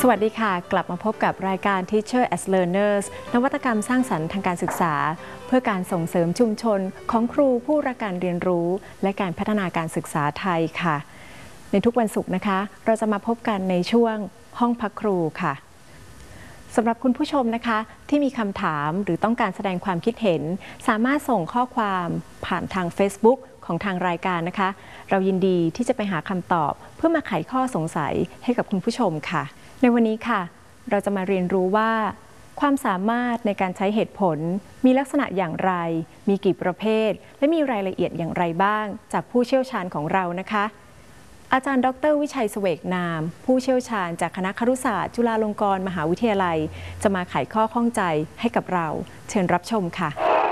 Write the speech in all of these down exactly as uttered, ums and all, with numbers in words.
สวัสดีค่ะกลับมาพบกับรายการ Teacher as Learners นวัตกรรมสร้างสรรค์ทางการศึกษาเพื่อการส่งเสริมชุมชนของครูผู้รักการเรียนรู้และการพัฒนาการศึกษาไทยค่ะในทุกวันศุกร์นะคะเราจะมาพบกันในช่วงห้องพักครูค่ะสำหรับคุณผู้ชมนะคะที่มีคำถามหรือต้องการแสดงความคิดเห็นสามารถส่งข้อความผ่านทาง Facebook ของทางรายการนะคะเรายินดีที่จะไปหาคำตอบเพื่อมาไขข้อสงสัยให้กับคุณผู้ชมค่ะในวันนี้ค่ะเราจะมาเรียนรู้ว่าความสามารถในการใช้เหตุผลมีลักษณะอย่างไรมีกี่ประเภทและมีรายละเอียดอย่างไรบ้างจากผู้เชี่ยวชาญของเรานะคะอาจารย์ดร.วิชัยเสวกนามผู้เชี่ยวชาญจากคณะครุศาสตร์จุฬาลงกรณ์มหาวิทยาลัยจะมาไขข้อข้องใจให้กับเราเชิญรับชมค่ะ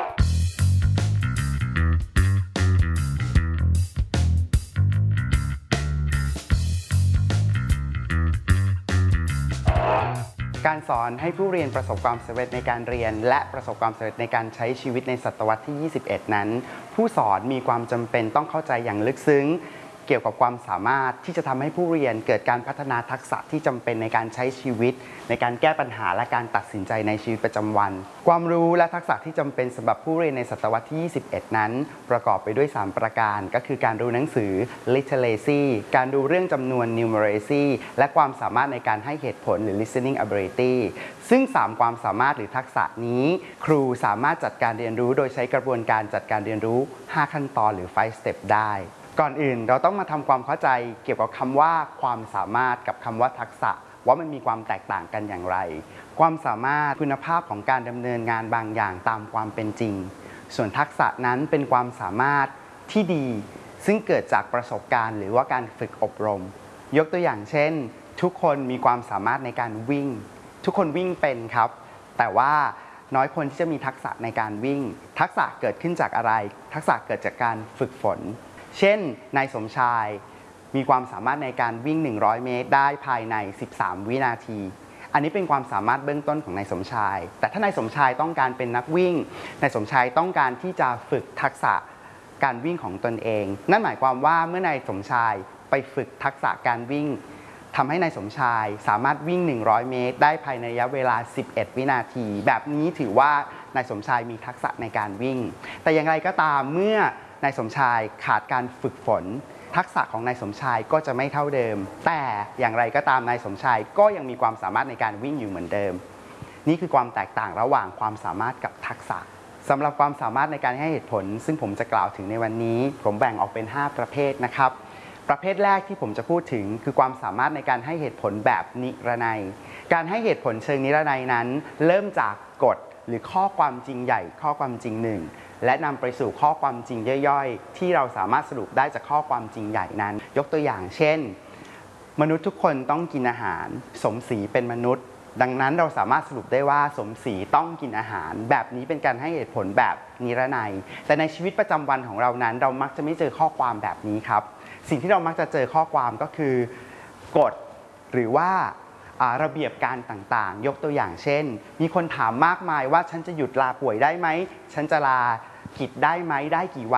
การสอนให้ผู้เรียนประสบความสำเร็จในการเรียนและประสบความสำเร็จในการใช้ชีวิตในศตวรรษที่ ยี่สิบเอ็ด นั้นผู้สอนมีความจำเป็นต้องเข้าใจอย่างลึกซึ้งเกี่ยวกับความสามารถที่จะทำให้ผู้เรียนเกิดการพัฒนาทักษะที่จำเป็นในการใช้ชีวิตในการแก้ปัญหาและการตัดสินใจในชีวิตประจำวันความรู้และทักษะที่จำเป็นสำหรับผู้เรียนในศตวรรษที่ ยี่สิบเอ็ด นั้นประกอบไปด้วยสามประการก็คือการรู้หนังสือ literacy การดูเรื่องจำนวน numeracy และความสามารถในการให้เหตุผลหรือ listening ability ซึ่งสามความสามารถหรือทักษะนี้ครูสามารถจัดการเรียนรู้โดยใช้กระบวนการจัดการเรียนรู้ห้าขั้นตอนหรือ five step ได้ก่อนอื่นเราต้องมาทำความเข้าใจเกี่ยวกับคำว่าความสามารถกับคำว่าทักษะว่ามันมีความแตกต่างกันอย่างไรความสามารถคุณภาพของการดำเนินงานบางอย่างตามความเป็นจริงส่วนทักษะนั้นเป็นความสามารถที่ดีซึ่งเกิดจากประสบการณ์หรือว่าการฝึกอบรมยกตัวอย่างเช่นทุกคนมีความสามารถในการวิ่งทุกคนวิ่งเป็นครับแต่ว่าน้อยคนที่จะมีทักษะในการวิ่งทักษะเกิดขึ้นจากอะไรทักษะเกิดจากการฝึกฝนเช่นนายสมชายมีความสามารถในการวิ่งหนึ่งร้อยเมตรได้ภายในสิบสามวินาทีอันนี้เป็นความสามารถเบื้องต้นของนายสมชายแต่ถ้านายสมชายต้องการเป็นนักวิ่งนายสมชายต้องการที่จะฝึกทักษะการวิ่งของตนเองนั่นหมายความว่าเมื่อนายสมชายไปฝึกทักษะการวิ่งทำให้นายสมชายสามารถวิ่งหนึ่งร้อยเมตรได้ภายในระยะเวลาสิบเอ็ดวินาทีแบบนี้ถือว่านายสมชายมีทักษะในการวิ่งแต่อย่างไรก็ตามเมื่อนายสมชายขาดการฝึกฝนทักษะของนายสมชายก็จะไม่เท่าเดิมแต่อย่างไรก็ตามนายสมชายก็ยังมีความสามารถในการวิ่งอยู่เหมือนเดิมนี่คือความแตกต่างระหว่างความสามารถกับทักษะสำหรับความสามารถในการให้เหตุผลซึ่งผมจะกล่าวถึงในวันนี้ผมแบ่งออกเป็นห้าประเภทนะครับประเภทแรกที่ผมจะพูดถึงคือความสามารถในการให้เหตุผลแบบนิรนัยการให้เหตุผลเชิงนิรนัยนั้นเริ่มจากกฎหรือข้อความจริงใหญ่ข้อความจริงหนึ่งและนำไปสู่ข้อความจริงย่อยๆที่เราสามารถสรุปได้จากข้อความจริงใหญ่นั้นยกตัวอย่างเช่นมนุษย์ทุกคนต้องกินอาหารสมศรีเป็นมนุษย์ดังนั้นเราสามารถสรุปได้ว่าสมศรีต้องกินอาหารแบบนี้เป็นการให้เหตุผลแบบนิรนัยแต่ในชีวิตประจำวันของเรานั้นเรามักจะไม่เจอข้อความแบบนี้ครับสิ่งที่เรามักจะเจอข้อความก็คือกฎหรือว่าระเบียบการต่างๆยกตัวอย่างเช่นมีคนถามมากมายว่าฉันจะหยุดลาป่วยได้ไหมฉันจะลากิจได้ไหมได้กี่วัน